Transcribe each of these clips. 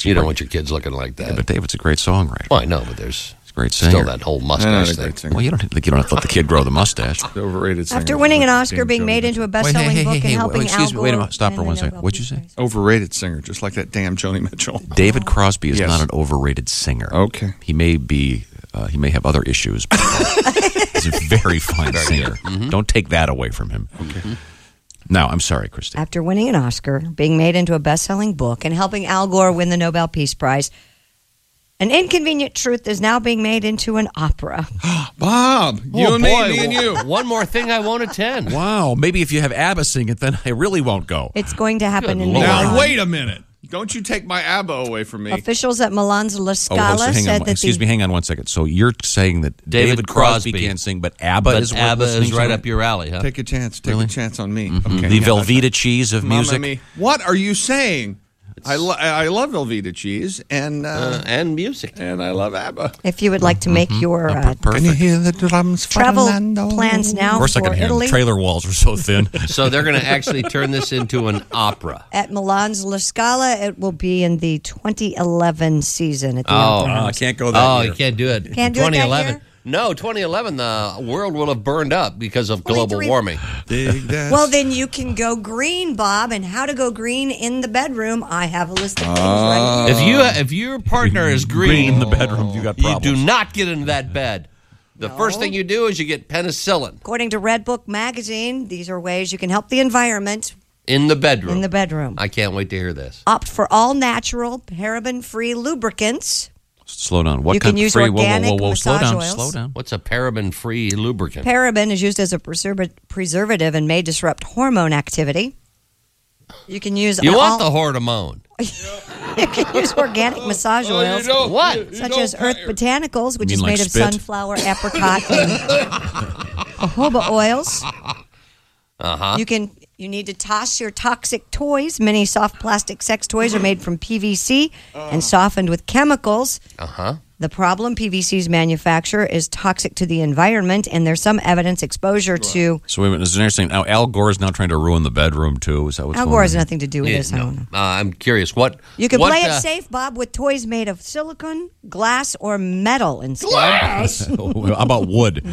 You don't want your kids looking like that. Yeah, but David's a great songwriter. Well, I know, but there's a great singer. still that whole mustache thing. Well, you don't have to let the kid grow the mustache. The overrated singer. After winning an Oscar, being made into a best-selling book, and helping excuse Al me, Gore. wait a minute. Stop for win 1 the second. Nobel What'd you Peace say? Prize. Overrated singer, just like that damn Joni Mitchell. David Crosby is Yes. not an overrated singer. Okay. He may be. He may have other issues, but he's a very fine singer. Don't take that away from him. Okay. Now, I'm sorry, Christine. After winning an Oscar, being made into a best-selling book, and helping Al Gore win the Nobel Peace Prize, An Inconvenient Truth is now being made into an opera. Bob, you and me and you. One more thing I won't attend. Wow, maybe if you have ABBA sing it, then I really won't go. It's going to happen Good in Lord. Milan. Now, wait a minute. Don't you take my ABBA away from me. Officials at Milan's La Scala said that Excuse me, hang on 1 second. So you're saying that David Crosby can't sing, but ABBA But is worth ABBA listening is right to? up your alley, huh? Take a chance. Take a chance on me. Okay. The Velveeta cheese of Mamma music. mia. What are you saying? I love Velveeta cheese and music. and I love ABBA. if you would like to make your Perfect. hear the drums, travel Fernando? plans now Of course I for can hear them. Italy Trailer walls are so thin. So they're going to actually turn this into an opera. at Milan's La Scala, it will be in the 2011 season at the Oh. Opera House. I can't go Oh, you can't do it. Can't do it that 2011. year? No, 2011, the world will have burned up because of global 23 warming. Dig that. Well, then you can go green, Bob, and how to go green in the bedroom. I have a list of things right here. If your partner is Green in green, the bedroom, you got you problems. do not get into that bed. The first thing you do is you get penicillin According to Red Book magazine, these are ways you can help the environment in the bedroom. in the bedroom. I can't wait to hear this. Opt for all natural, paraben-free lubricants. Slow down. What You can kind use free? organic Whoa, slow massage down. oils. Slow down. What's a paraben-free lubricant? Paraben is used as a preservative and may disrupt hormone activity. You can use You want the hormone. you can use organic massage oils. What? Such as Earth Botanicals, which You is mean made like of spit? sunflower, apricot, and jojoba oils. Uh-huh. You need to toss your toxic toys. Many soft plastic sex toys are made from PVC and softened with chemicals. Uh-huh. The problem, PVC's manufacture is toxic to the environment, and there's some evidence exposure to... So wait a minute. This is interesting. Now Al Gore is now trying to ruin the bedroom too. Is that what's Al going Gore on? has nothing to do with Yeah, this. I don't know. I'm curious. What You can what, play it safe, Bob, with toys made of silicone, glass, or metal instead. How about wood?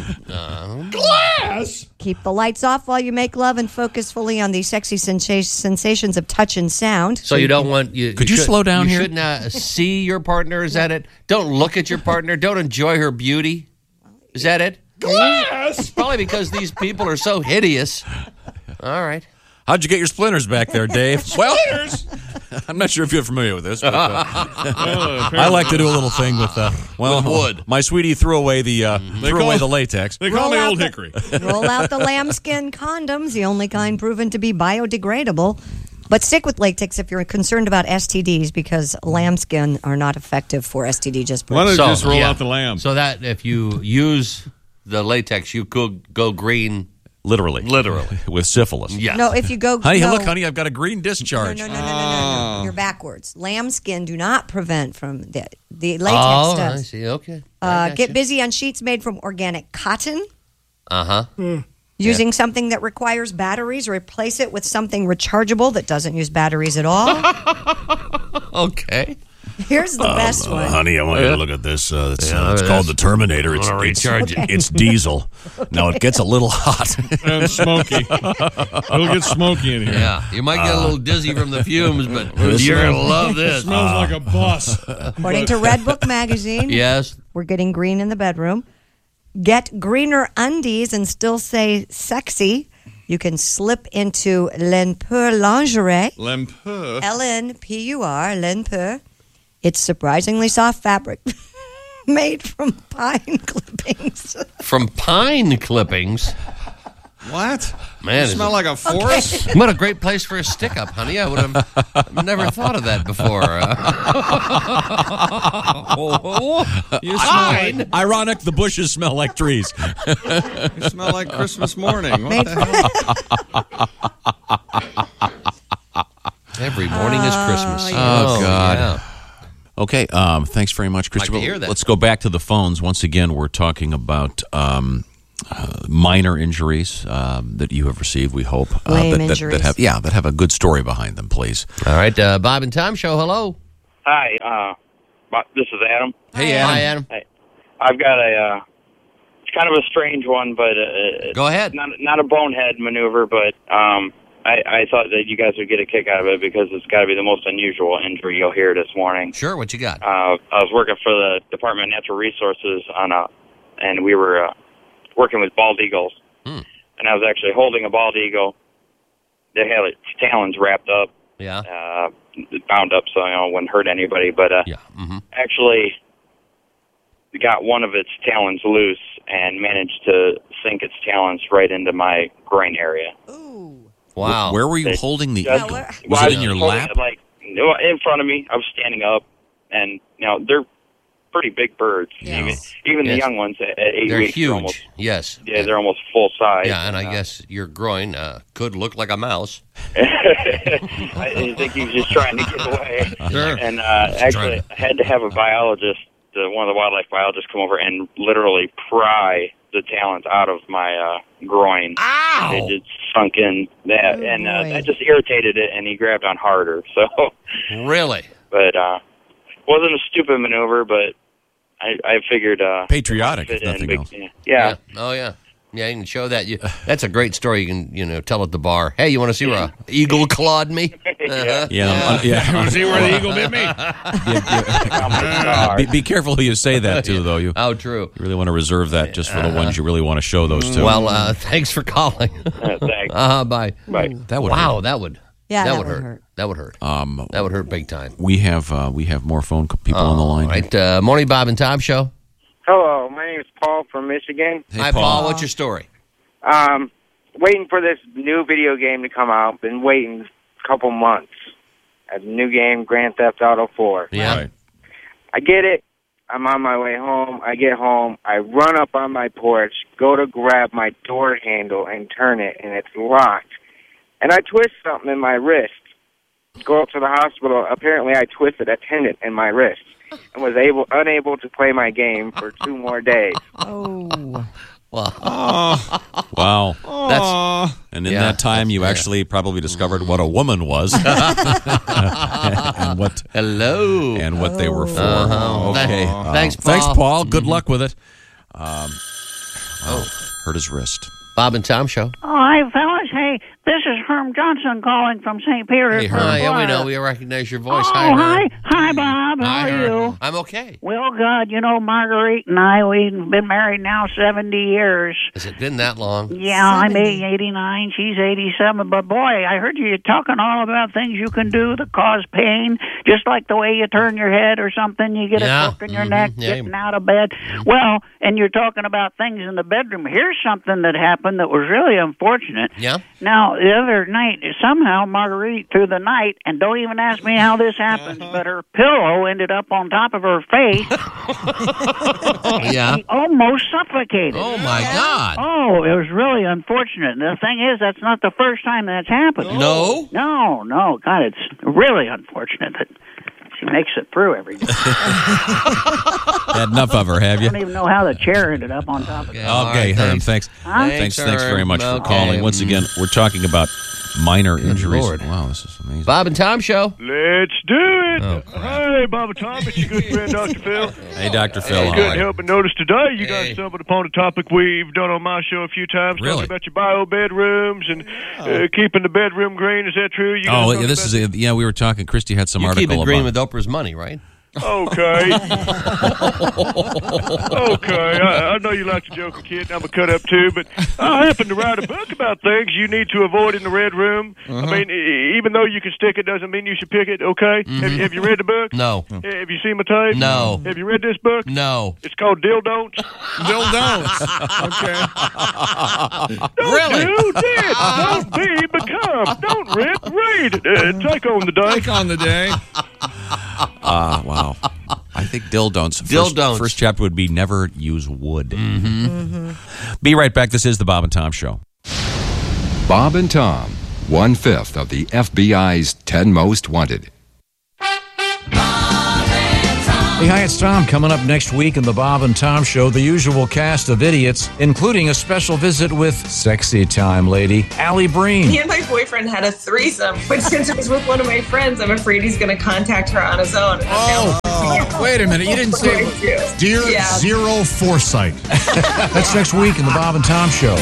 Keep the lights off while you make love and focus fully on the sexy sensations of touch and sound. So you don't want you. Could you should- slow down you here? shouldn't see your partner. Is that it? Don't look at your partner. Don't enjoy her beauty. Is that it? It's probably because these people are so hideous. All right. How'd you get your splinters back there, Dave? Well, I'm not sure if you're familiar with this, but I like to do a little thing with With wood. My sweetie threw away the latex. They call Roll me out Old the- Hickory. Roll out the lambskin condoms, the only kind proven to be biodegradable. But stick with latex if you're concerned about STDs, because lambskin are not effective for STD just Why don't you So, just roll yeah. out the lamb? So that if you use the latex, you could go green. Literally. Literally. With syphilis. Yes. No, if you go... Honey, no, look, honey, I've got a green discharge. No. You're backwards. Lambskin do not prevent from the latex Oh, I does. see. Okay. Get busy on sheets made from organic cotton. Uh-huh. Using something that requires batteries, replace it with something rechargeable that doesn't use batteries at all. Okay. Here's the best one. Honey, I want you to look at this. It's it called is. the Terminator. It's, wanna recharge it. it's diesel. Now, it gets a little hot. And smoky. It'll get smoky in here. Yeah. You might get a little dizzy from the fumes, but you're going to love this. Smells like a bus. According to Red Book magazine, Yes. we're getting green in the bedroom. Get greener undies and still say sexy. You can slip into Lenpur lingerie. Lempur. LNPUR, Lenpur. It's surprisingly soft fabric made from pine clippings. From pine clippings. What? Man, You is smell it- like a forest? What a great place for a stick-up, honey. I would have never thought of that before. You smell like, Ironic, the bushes smell like trees. you smell like Christmas morning. What Made the hell? Every morning is Christmas. Oh, God. Yeah. Okay, thanks very much, Christopher. hear that. Let's go back to the phones. Once again, we're talking about minor injuries that you have received, we hope. Lame that injuries. have a good story behind them, please. All right, Bob and Tom Show, hello. Hi, this is Adam. Hey, Adam. Hi, Adam. Hey, I've got it's kind of a strange one, but Go ahead. Not a bonehead maneuver, but I thought that you guys would get a kick out of it because it's got to be the most unusual injury you'll hear this morning. Sure, what you got? I was working for the Department of Natural Resources and we were working with bald eagles, and I was actually holding a bald eagle. They had its talons wrapped up. Yeah. Bound up so it wouldn't hurt anybody, but actually got one of its talons loose and managed to sink its talons right into my groin area. Ooh. Wow. Where were you holding the Just- eagle? where- Was it in your holding lap? it, like in front of me. I was standing up, and they're pretty big birds. Yes. Even the Yes. young ones at 8 They're weeks. huge. Are almost, Yes. they're almost full size. Yeah, and I guess your groin could look like a mouse. I think he was just trying to get away. Sure. And actually, I had to have a biologist, one of the wildlife biologists, come over and literally pry the talons out of my groin. Ow! It just sunk in that, Oh, and boy. that just irritated it, and he grabbed on harder. So, Really? but wasn't a stupid maneuver, but I figured Patriotic, fit if in nothing big- else. Yeah. Oh, yeah. Yeah, you can show that. That's a great story. You can, tell at the bar. Hey, you want to see where an eagle clawed me? Yeah. Yeah. See where the eagle bit me? Be careful who you say that to, though. You Oh, true. really want to reserve that just for the ones you really want to show those to. Well, thanks for calling. Thanks. Bye. Bye. that would Wow, hurt. that would. Yeah, that that would would hurt. hurt. That would hurt. That would hurt big time. We have more phone people on the line. All right. Morning, Bob and Tom show. Hello, my name is Paul from Michigan. Hey, Hi, Paul. What's your story? Waiting for this new video game to come out. Been waiting a couple months. A new game, Grand Theft Auto 4. Yeah. Right. I get it. I'm on my way home. I get home. I run up on my porch, go to grab my door handle and turn it, and it's locked. And I twist something in my wrist. Go up to the hospital. Apparently, I twisted a tendon in my wrist and was unable to play my game for 2 more days. Oh. Wow. That's And in Yeah, that time, you actually probably discovered what a woman was and what hello. they were for. Uh-huh. Okay. Thanks, Paul. Thanks, Paul. Good luck with it. Hurt his wrist. Bob and Tom show. Oh, hi, fellas. Hey, this is Herm Johnson calling from St. Petersburg. Hi, yeah, we know. Florida. We recognize your voice. Oh, Hi, hi. Herb. Hi, Bob. How Hi, are Herb. you? I'm okay. Well, good. Marguerite and I, we've been married now 70 years. Has it been that long? Yeah, I'm 70. 89. She's 87. But, boy, I heard you talking all about things you can do that cause pain, just like the way you turn your head or something. You get Yeah. a crook in your neck, Yeah. getting out of bed. Well, and you're talking about things in the bedroom. Here's something that happened that was really unfortunate. Yeah. Now, the other night, somehow Marguerite, through the night, and don't even ask me how this happens, but her pillow ended up on top of her face. Yeah. She almost suffocated. Oh, my God. Oh, it was really unfortunate. The thing is, that's not the first time that's happened. No? No. God, it's really unfortunate that she makes it through every day. Had enough of her, have I you? don't even know how the chair ended up on top of it. Yeah. All Okay, right, Herm, thanks. thanks. Thanks very much for Okay. calling. Once again, we're talking about minor injuries. Lord. Wow, this is amazing. Bob and Tom show. Let's do it. Oh, Hi, Bob and Tom. It's your good friend, Dr. Phil. Hey, Dr. Phil. I how couldn't are you? help but notice today you Hey. guys stumbled upon a topic we've done on my show a few times. Really? Talking about your bio bedrooms and keeping the bedroom green. Is that true? You guys Oh, talking yeah, this about is we were talking. Christy had some You article keep it about. green with Oprah's money, right? Okay. Okay. I know you like to joke a kid, and I'm a cut up too, but I happen to write a book about things you need to avoid in the red room. I mean, even though you can stick it doesn't mean you should pick it, okay? Have you read the book? No. Have you seen my tape? No. Have you read this book? No. It's called Dildon'ts. Dildon'ts. Okay. Really? Do it. Don't be, become. Don't rip, read. Take on the day. Take on the day. Wow. I think Dildon'ts. Dildon'ts. First chapter would be never use wood. Be right back. This is the Bob and Tom Show. Bob and Tom, 1/5 of the FBI's 10 Most Wanted. Bob and Tom. Hey, hi, it's Tom. Coming up next week in the Bob and Tom Show, the usual cast of idiots, including a special visit with sexy time lady, Allie Breen. Me and my boyfriend had a threesome, but since it was with one of my friends, I'm afraid he's going to contact her on his own. Wait a minute. You didn't say Dear Zero Foresight. That's next week in the Bob and Tom Show.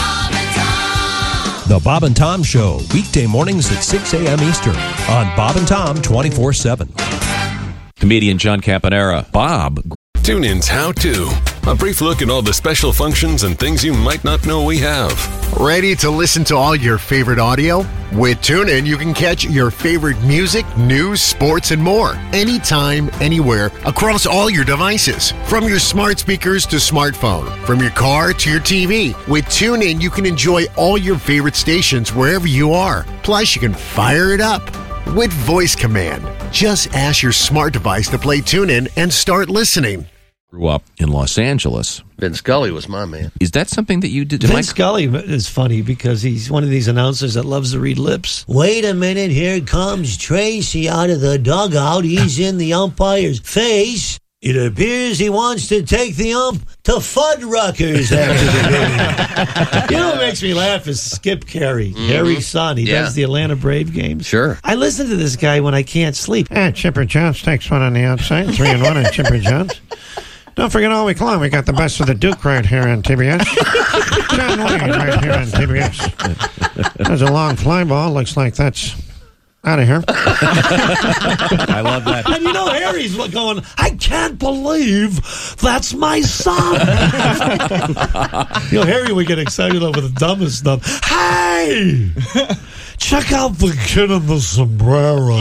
The Bob and Tom Show, weekday mornings at 6 a.m. Eastern on Bob and Tom 24/7. Comedian John Campanera. Bob. TuneIn's How To. A brief look at all the special functions and things you might not know we have. Ready to listen to all your favorite audio? With TuneIn, you can catch your favorite music, news, sports, and more. Anytime, anywhere, across all your devices. From your smart speakers to smartphone. From your car to your TV. With TuneIn, you can enjoy all your favorite stations wherever you are. Plus, you can fire it up with voice command. Just ask your smart device to play TuneIn and start listening. Grew up in Los Angeles. Vin Scully was my man. Is that something that you did? Vin Scully is funny because he's one of these announcers that loves to read lips. Wait a minute, here comes Tracy out of the dugout. He's in the umpire's face. It appears he wants to take the ump to Fuddruckers after the game. You know what makes me laugh is Skip Carey, Harry's son. He does the Atlanta Brave games. Sure. I listen to this guy when I can't sleep. Chipper Jones takes one on the outside. 3-1 on Chipper Jones. Don't forget all week long, we got the best of the Duke right here on TBS. John Wayne right here on TBS. There's a long fly ball. Looks like that's out of here. I love that. And you know, Harry's going, I can't believe that's my son. You know, Harry would get excited over the dumbest stuff. Hey! Check out the kid in the sombrero.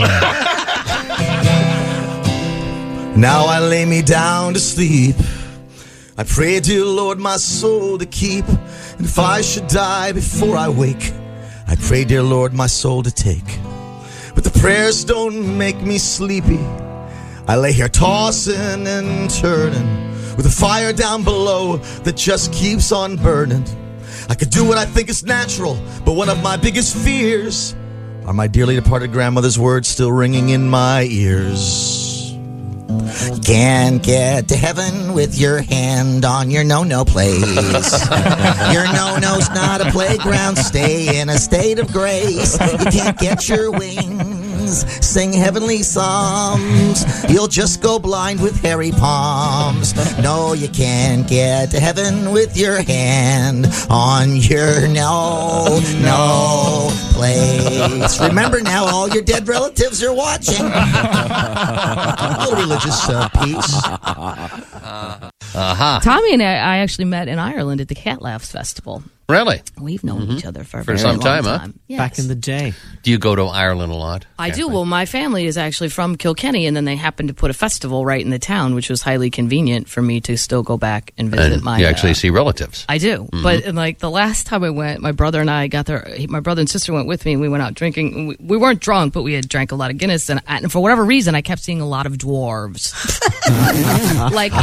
Now I lay me down to sleep. I pray, dear Lord, my soul to keep. And if I should die before I wake, I pray, dear Lord, my soul to take. But the prayers don't make me sleepy. I lay here tossing and turning with a fire down below that just keeps on burning. I could do what I think is natural, but one of my biggest fears are my dearly departed grandmother's words still ringing in my ears. You can't get to heaven with your hand on your no-no place. Your no-no's not a playground. Stay in a state of grace. You can't get your wings, sing heavenly psalms. You'll just go blind with hairy palms. No, you can't get to heaven with your hand on your no place. Remember now, all your dead relatives are watching. No religious peace. Tommy and I actually met in Ireland at the Cat Laughs Festival. Really? We've known each other for a very some long time, time. huh? Yes. Back in the day. Do you go to Ireland a lot? I do. Well, my family is actually from Kilkenny, and then they happened to put a festival right in the town, which was highly convenient for me to still go back and visit And my... you actually see relatives. I do. But like the last time I went, my brother and I got there. My brother and sister went with me, and we went out drinking. We weren't drunk, but we had drank a lot of Guinness, and for whatever reason, I kept seeing a lot of dwarves. Like,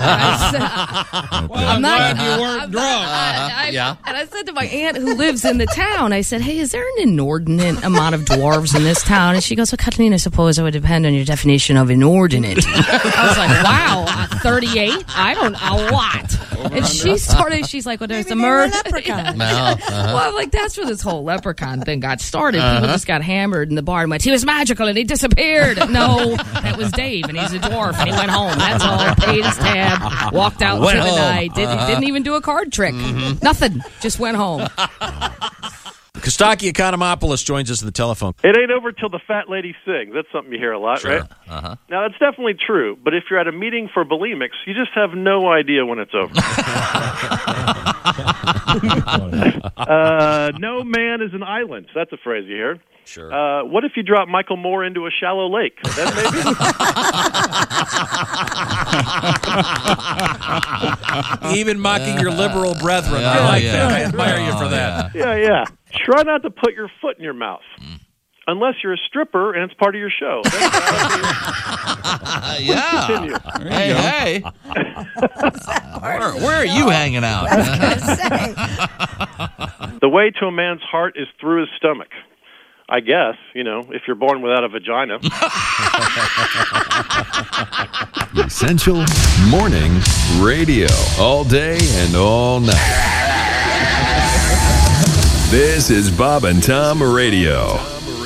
I'm not. You weren't drunk. Yeah. And I said to my aunt who lives in the town, I said, hey, is there an inordinate amount of dwarves in this town? And she goes, well, Kathleen, I suppose it would depend on your definition of inordinate. I was like, wow, 38? I don't know what. And she's like, well, there's a murder. Leprechaun. Well, I'm like, that's where this whole leprechaun thing got started. People just got hammered in the bar and went, he was magical and he disappeared. No, that was Dave, and he's a dwarf, and he went home. That's all. Paid his tab, walked out for the night. Didn't even do a card trick. Nothing. Just went home. Kostaki Economopoulos joins us on the telephone. It ain't over till the fat lady sings. That's something you hear a lot, right? Uh-huh. Now, that's definitely true, but if you're at a meeting for bulimics, you just have no idea when it's over. No man is an island. That's a phrase you hear. Sure. What if you drop Michael Moore into a shallow lake? That maybe. Even mocking your liberal brethren. I like that. I admire you for that. Yeah. Try not to put your foot in your mouth. Unless you're a stripper and it's part of your show. Yeah. Hey. Where are you hanging out? I was going to say. The way to a man's heart is through his stomach. I guess, if you're born without a vagina. Essential Morning Radio. All day and all night. This is Bob and Tom Radio.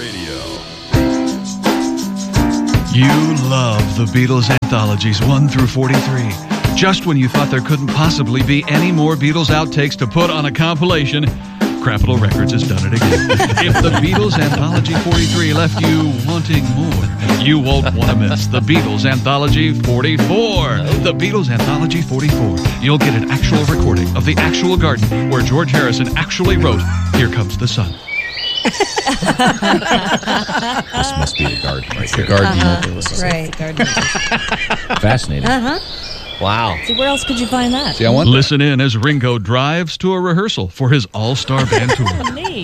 You love the Beatles anthologies 1 through 43. Just when you thought there couldn't possibly be any more Beatles outtakes to put on a compilation, Capitol Records has done it again. If the Beatles Anthology 43 left you wanting more, you won't want to miss the Beatles Anthology 44. The Beatles Anthology 44. You'll get an actual recording of the actual garden where George Harrison actually wrote, "Here Comes the Sun." This must be a garden right here. Right, garden. Fascinating. Wow. See, where else could you find that? Listen in as Ringo drives to a rehearsal for his all-star band tour. Neat.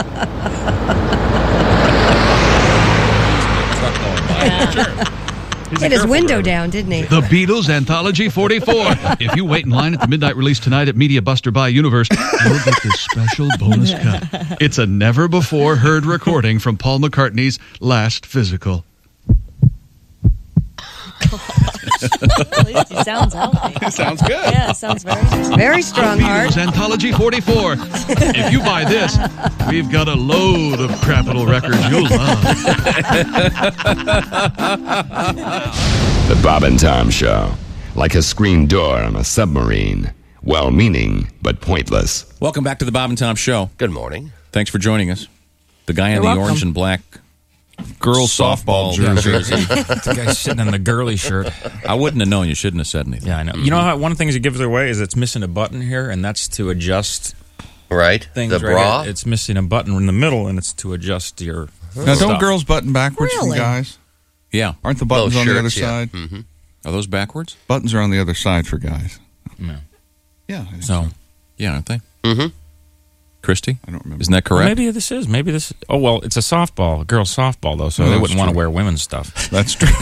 Hit his window down, didn't he? The Beatles Anthology 44. If you wait in line at the midnight release tonight at Media Buster by Universe, you'll get this special bonus cut. It's a never-before-heard recording from Paul McCartney's last physical. At least he sounds healthy. It sounds good. Yeah, sounds very strong heart. Beatles Anthology 44. If you buy this, we've got a load of Capitol Records you'll love. The Bob and Tom Show. Like a screen door on a submarine. Well-meaning, but pointless. Welcome back to the Bob and Tom Show. Good morning. Thanks for joining us. The guy in You're the welcome. orange and black Girls softball jersey. The guy sitting in the girly shirt. I wouldn't have known. You shouldn't have said anything. Yeah, I know. You know how one of the things it gives away is it's missing a button here, and that's to adjust Right. things. The right bra. here. It's missing a button in the middle, and it's to adjust your Now, stuff. don't girls button backwards from Really? guys? Yeah. Aren't the buttons on the other shirts, yeah. side? Mhm. Are those backwards? Buttons are on the other side for guys. No. Yeah. So, yeah, aren't they? Mm-hmm. Christy? I don't remember. Isn't that Well, correct? maybe this is. Maybe this. Oh well, it's a softball, a girls' softball though, so Oh, they that's wouldn't want to true. wear women's stuff. That's true.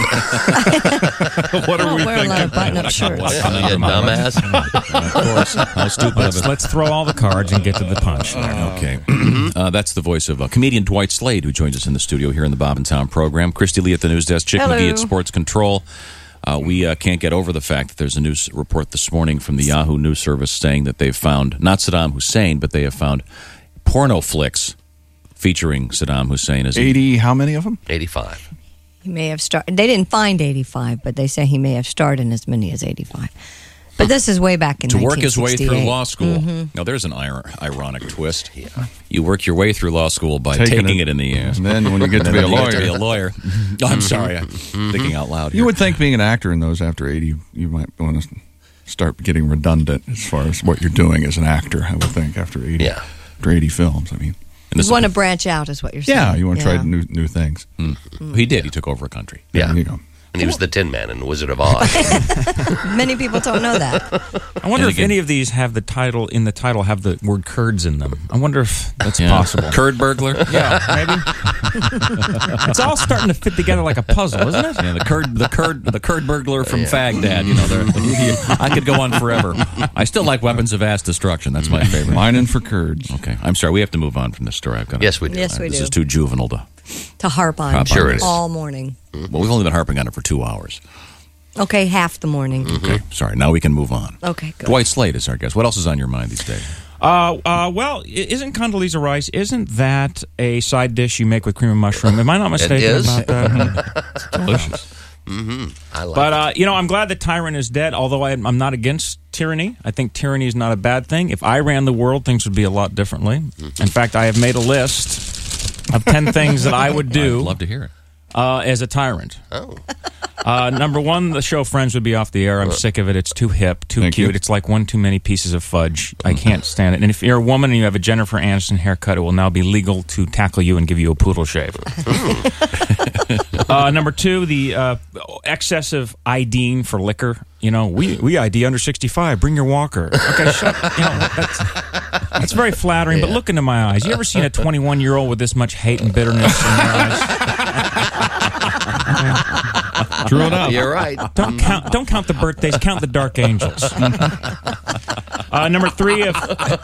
What I are we don't wear a lot of thinking? button-up shirts. You dumbass. Of course. How stupid of it. Let's throw all the cards and get to the punch. Okay. That's the voice of comedian Dwight Slade, who joins us in the studio here in the Bob and Tom program. Christy Lee at the news desk, Chick Hello. McGee at Sports Control. We can't get over the fact that there's a news report this morning from the Yahoo News Service saying that they've found, not Saddam Hussein, but they have found porno flicks featuring Saddam Hussein as 80, how many of them? 85. He may have started. They didn't find 85, but they say he may have started in as many as 85. But this is way back in to work his way through 1968. law school. Mhm. Now, there's an ironic twist. Yeah. You work your way through law school by Taking taking it. it in the ass. And then when you get to be a Then you get lawyer. to be a lawyer. I'm sorry, I'm thinking out loud here. You would think being an actor in those after 80, you might want to start getting redundant as far as what you're doing as an actor, I would think, after 80. Yeah. After 80 films, I mean. You want to branch out, is what you're saying. Yeah, you want to try new things. He did. He took over a country. Yeah. There you go. And he was the Tin Man in Wizard of Oz. Many people don't know that. I wonder And if again- any of these have the title have the word curds in them. I wonder if that's Yeah. possible. Curd burglar? Yeah, maybe. It's all starting to fit together like a puzzle, isn't it? Yeah, the curd burglar from Fag Dad. You know, I could go on forever. I still like Weapons of Mass Destruction. That's my favorite. Mining for curds. Okay, I'm sorry. We have to move on from this story. I've got Yes, we do. Yes, we This do. is too juvenile to. To harp on Sure it is. all morning. Well, we've only been harping on it for 2 hours. Okay, half the morning. Okay, sorry. Now we can move on. Okay, good. Dwight Slade is our guest. What else is on your mind these days? Well, isn't Condoleezza Rice, isn't that a side dish you make with cream and mushroom? Am I not mistaken is. about that? It's delicious. Mm-hmm. I like But, I'm glad that Tyrant is dead, although I'm not against tyranny. I think tyranny is not a bad thing. If I ran the world, things would be a lot differently. In fact, I have made a list of 10 things that I would do I'd love to hear it. as a tyrant. Oh. Number one, the show Friends would be off the air. I'm sick of it. It's too hip, too Thank cute. you. It's like one too many pieces of fudge. I can't stand it. And if you're a woman and you have a Jennifer Aniston haircut, it will now be legal to tackle you and give you a poodle shave. Number two, the excessive IDing for liquor. You know, we ID under 65. Bring your walker. Okay, shut. You know, that's very flattering. But look into my eyes. You ever seen a 21-year-old with this much hate and bitterness in their eyes? True enough. You're right. Don't count the birthdays. Count the dark angels. Number 3 of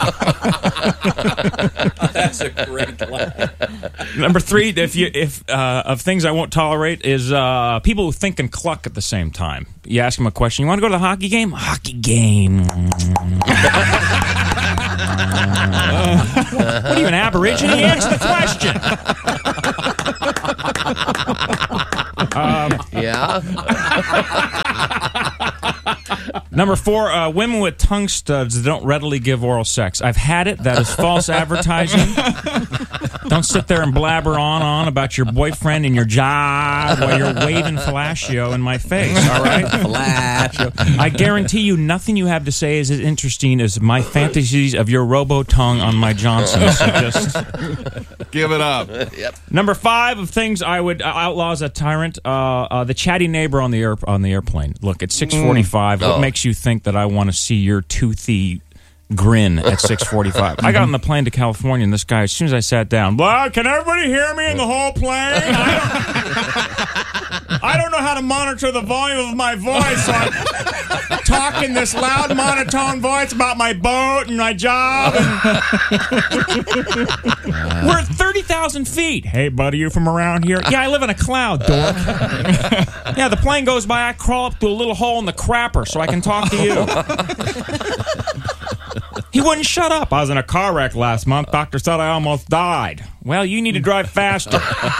That's a great line. Number 3, of things I won't tolerate is people who think and cluck at the same time. You ask them a question. You want to go to the hockey game? Hockey game. What are you, an aborigine? Answer the question. Yeah. Number 4, women with tongue studs that don't readily give oral sex. I've had it. That is false advertising. Don't sit there and blabber on about your boyfriend and your job while you're waving fellatio in my face, all right? Fellatio. I guarantee you nothing you have to say is as interesting as my fantasies of your robo-tongue on my Johnson. So just give it up. Yep. Number 5 of things I would outlaw as a tyrant, the chatty neighbor on the airplane. Look, at 6:45, what makes you think that I want to see your toothy grin at 6:45? I got on the plane to California, and this guy, as soon as I sat down, well, can everybody hear me in the whole plane? I don't know how to monitor the volume of my voice, so I'm talking this loud monotone voice about my boat and my job. We're at 30,000 feet. Hey, buddy, you from around here? Yeah, I live in a cloud, dork. Yeah, the plane goes by, I crawl up to a little hole in the crapper so I can talk to you. He wouldn't shut up. I was in a car wreck last month. Doctor said I almost died. Well, you need to drive faster.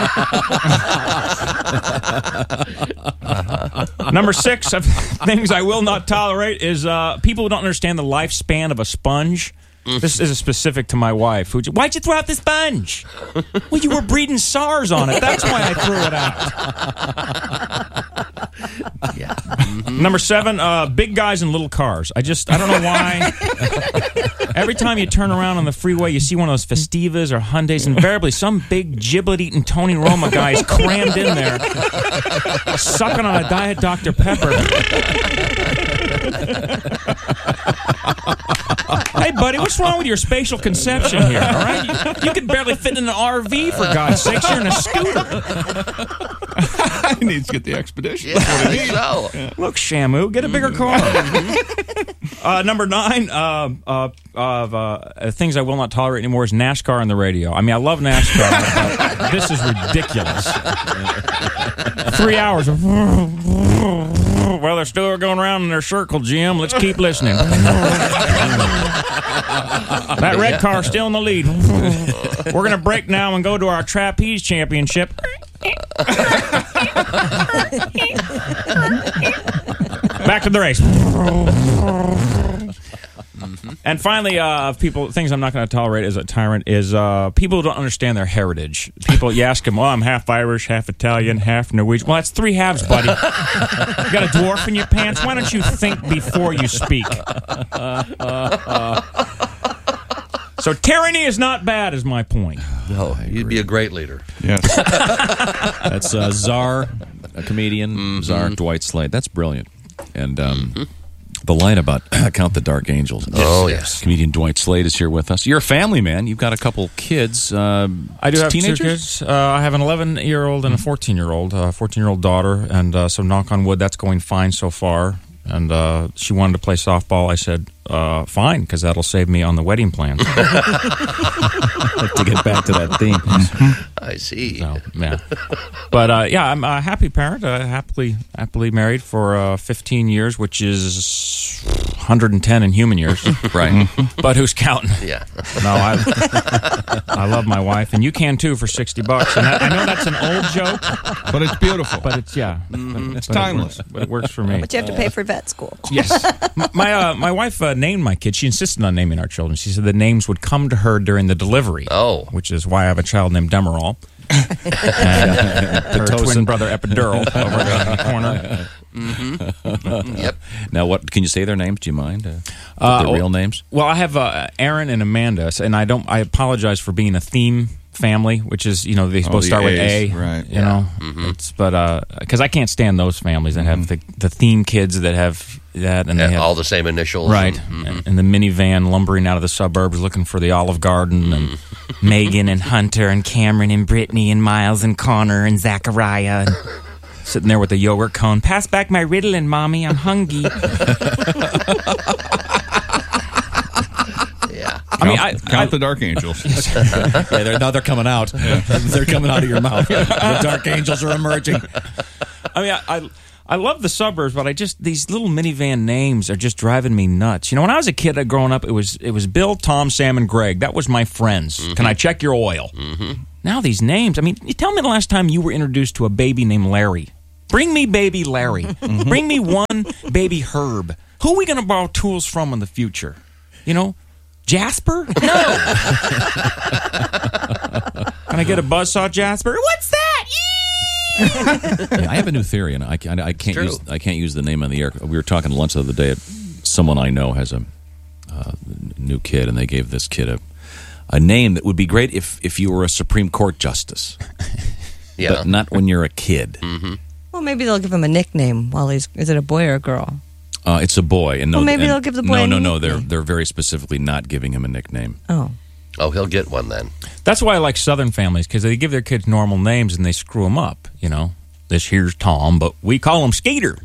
Number 6 of things I will not tolerate is people who don't understand the lifespan of a sponge. This is specific to my wife. Why'd you throw out the sponge? Well, you were breeding SARS on it. That's why I threw it out. Yeah. Number 7, big guys in little cars. I don't know why. Every time you turn around on the freeway, you see one of those Festivas or Hyundais. Invariably, some big giblet-eating Tony Roma guy is crammed in there, sucking on a Diet Dr. Pepper. Hey, buddy, what's wrong with your spatial conception here, all right? You can barely fit in an RV, for God's sakes. You're in a scooter. He needs to get the expedition. Yeah, I think so. Look, Shamu, get a bigger car. Number 9 things I will not tolerate anymore is NASCAR on the radio. I mean, I love NASCAR, but this is ridiculous. 3 hours of... Well, they're still going around in their circle, Jim. Let's keep listening. That red car's still in the lead. We're going to break now and go to our trapeze championship. Back to the race. And finally, things I'm not going to tolerate as a tyrant is people who don't understand their heritage. People, you ask them, I'm half Irish, half Italian, half Norwegian. Well, that's 3 halves, buddy. You got a dwarf in your pants? Why don't you think before you speak? So tyranny is not bad, is my point. No, you'd be a great leader. Yes. That's Czar, a comedian, Czar Dwight Slade. That's brilliant. And the line about count the dark angels. Oh, yes. Comedian Dwight Slade is here with us. You're a family man. You've got a couple kids. I do have teenagers? 2 kids. I have an 11-year-old and a 14-year-old. 14-year-old daughter. And so knock on wood, that's going fine so far. And she wanted to play softball. I said, fine, because that'll save me on the wedding plans. To get back to that theme. I see. So, yeah. But, yeah, I'm a happy parent, happily married for 15 years, which is 110 in human years. Right. But who's counting? Yeah. No, I love my wife, and you can, too, for $60. And I know that's an old joke. But it's beautiful. But it's, yeah. It's timeless. But it works for me. But you have to pay for vet school. Yes. My wife named my kids. She insisted on naming our children. She said the names would come to her during the delivery. Oh. Which is why I have a child named Demerol. And her twin brother Epidural over the corner. Mm-hmm. Yep. Now, what can you say their names? Do you mind? Their real names? Well, I have Aaron and Amanda, and I apologize for being a theme family, which is, they supposed to start with A, right? You know, but because I can't stand those families that have the theme kids that have that, and they have all the same initials, right? And the minivan lumbering out of the suburbs looking for the Olive Garden, and Megan and Hunter and Cameron and Brittany and Miles and Connor and Zachariah. sitting there with a yogurt cone. Pass back my Ritalin, Mommy. I'm hungry. Count the dark angels. They're coming out. They're coming out of your mouth. The dark angels are emerging. I mean, I love the suburbs, but these little minivan names are just driving me nuts. You know, when I was a kid growing up, it was Bill, Tom, Sam, and Greg. That was my friends. Mm-hmm. Can I check your oil? Mm-hmm. Now these names. I mean, you tell me the last time you were introduced to a baby named Larry. Bring me baby Larry. Mm-hmm. Bring me one baby Herb. Who are we going to borrow tools from in the future? You know? Jasper? No. Can I get a buzzsaw, Jasper? What's that? I have a new theory, and I can't use the name on the air. We were talking lunch the other day. Someone I know has a new kid, and they gave this kid a name that would be great if you were a Supreme Court justice. Yeah, but not when you're a kid. Mm-hmm. Well, maybe they'll give him a nickname while he's. Is it a boy or a girl? It's a boy, and maybe they'll give the boy. No. They're very specifically not giving him a nickname. Oh, he'll get one then. That's why I like Southern families, because they give their kids normal names and they screw them up. You know, this here's Tom, but we call him Skeeter.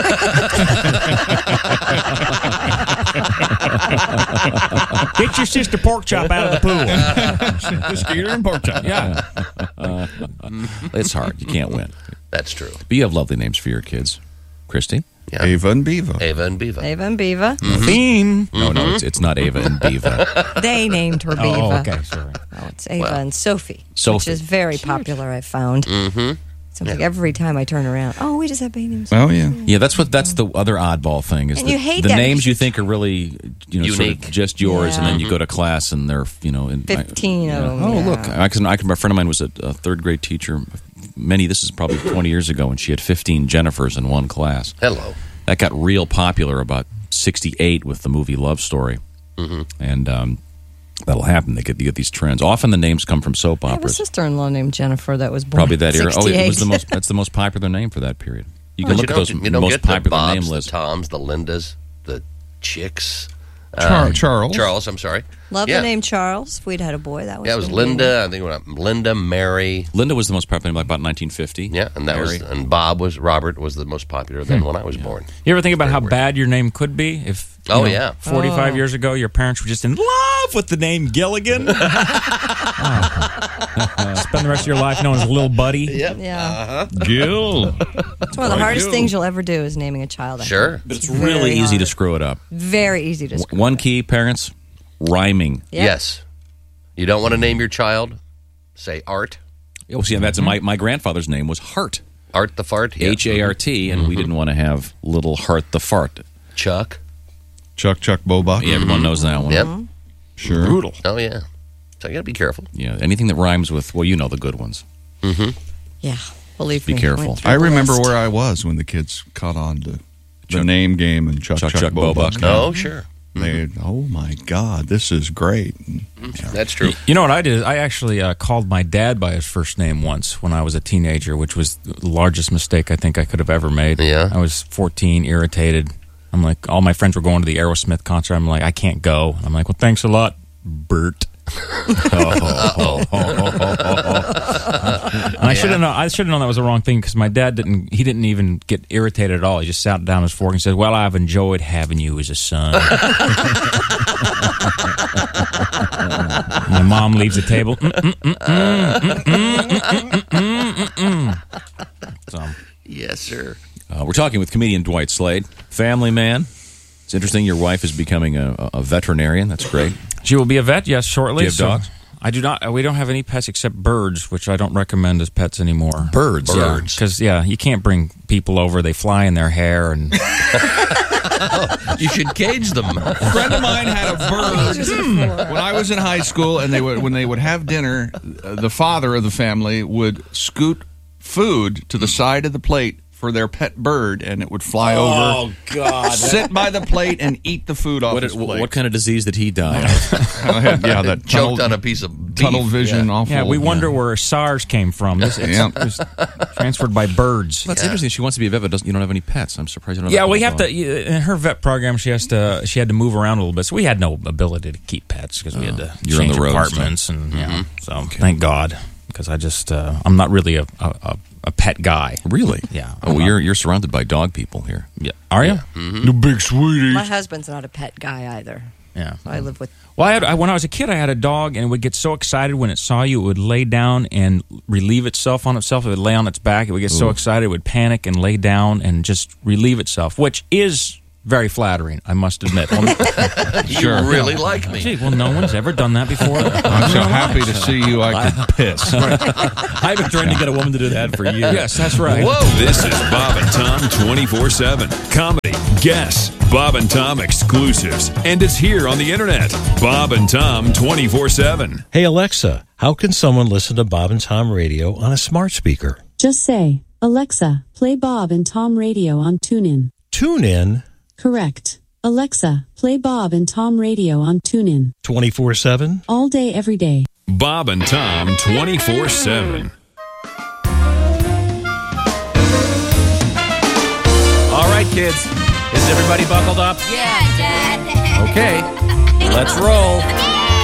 Get your sister Pork Chop out of the pool. Skeeter and Pork Chop. Yeah, it's hard. You can't win. That's true. But you have lovely names for your kids, Christy. Yeah. Ava and Beaver. Ava and Beaver. Ava and Beaver. Mm-hmm. Theme. No, it's not Ava and Beaver. They named her Beaver. Oh, okay, sorry. No, it's Ava and Sophie, Sophie, which is very popular, I found. Mm-hmm. So like every time I turn around, we just have baby names. Oh, yeah. Yeah, that's the other oddball thing is and you hate the that names you think are really unique, sort of just yours, and then you go to class and they're 15 of them. Oh, look, a friend of mine was a third grade teacher. This is probably 20 years ago, and she had 15 Jennifers in one class. Hello. That got real popular about 1968 with the movie Love Story. Mm-hmm. And that'll happen. You get these trends. Often the names come from soap I have a operas. sister-in-law named Jennifer that was born Probably that era. 68. It was that's the most popular name for that period. You can look at those you don't most get the popular Bobs, name the lists. Toms, the Lindas, the Chicks. Charles. Charles, I'm sorry. Love the name Charles. If we'd had a boy, that was. Yeah, it was Linda. I think Linda, Mary. Linda was the most popular name about 1950. Yeah, and Robert was the most popular then when I was born. You ever think about how bad your name could be if? 45 years ago, your parents were just in love with the name Gilligan. Spend the rest of your life known as Lil Buddy. Yep. Yeah. Gil. It's one of the hardest things you'll ever do is naming a child. Sure. But it's really easy to screw it up. Very easy to screw One key, parents, rhyming. Yep. Yes. You don't want to name your child, say Art. Oh, see, that's my grandfather's name was Hart. Art the Fart. Yeah. H-A-R-T, and we didn't want to have little Hart the Fart. Chuck Chuck Bobach. Yeah, everyone knows that one. Yep. Sure. Brutal. Oh, yeah. So you got to be careful. Yeah, anything that rhymes with, the good ones. Mm-hmm. Yeah, believe me. Be careful. I remember where I was when the kids caught on to the name game and Chuck Bobach. Oh, sure. They, oh my God, this is great. That's true. You know what I did? I actually called my dad by his first name once when I was a teenager, which was the largest mistake I think I could have ever made. Yeah. I was 14, irritated. I'm like, all my friends were going to the Aerosmith concert. I'm like, I can't go. I'm like, well, thanks a lot, Bert. And I should have known. I should have known that was the wrong thing because my dad didn't. He didn't even get irritated at all. He just sat down his fork and said, "Well, I've enjoyed having you as a son." My mom leaves the table. So, yes, sir. We're talking with comedian Dwight Slade, family man. It's interesting. Your wife is becoming a veterinarian. That's great. She will be a vet, yes, shortly. Do you have dogs? I do not. We don't have any pets except birds, which I don't recommend as pets anymore. Birds? Because, you can't bring people over. They fly in their hair. And you should cage them. A friend of mine had a bird when I was in high school, and when they would have dinner, the father of the family would scoot food to the side of the plate for their pet bird, and it would fly over. Oh, God. Sit by the plate and eat the food off his plate. What kind of disease did he die of? That choked on a piece of beef. Tunnel vision, awful. Yeah, we wonder where SARS came from. It was transferred by birds. That's interesting. She wants to be a vet, but you don't have any pets. I'm surprised you don't have we have to. In her vet program, she had to move around a little bit, so we had no ability to keep pets because we had to change apartments, and so thank God. Because I just, I'm not really a a pet guy. Really? Yeah. Oh, well, you're surrounded by dog people here. Yeah. Are you? The big sweetie. My husband's not a pet guy either. Yeah. So I live with. Well, when I was a kid, I had a dog, and it would get so excited when it saw you, it would lay down and relieve itself on itself. It would lay on its back. It would get so excited, it would panic and lay down and just relieve itself, which is very flattering, I must admit. You really like me. Gee, well, no one's ever done that before. I'm so happy to see you. I could piss. I've been trying to get a woman to do that for years. Yes, that's right. Whoa. This is Bob and Tom 24/7. Comedy, guests, Bob and Tom exclusives, and it's here on the internet. Bob and Tom 24/7. Hey, Alexa, how can someone listen to Bob and Tom Radio on a smart speaker? Just say, Alexa, play Bob and Tom Radio on TuneIn. TuneIn? Correct. Alexa, play Bob and Tom Radio on TuneIn. 24/7? All day, every day. Bob and Tom 24/7. All right, kids. Is everybody buckled up? Yeah, Dad. Okay. Let's roll.